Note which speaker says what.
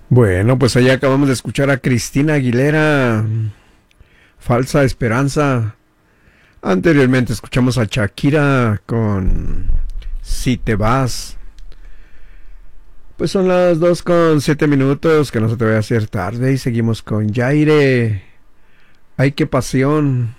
Speaker 1: Bueno, pues allá acabamos de escuchar a Cristina Aguilera, Falsa Esperanza. Anteriormente escuchamos a Shakira con Si te vas. Pues son las 2:07, que no se te vaya a hacer tarde. Y seguimos con Yaire. Ay, qué pasión.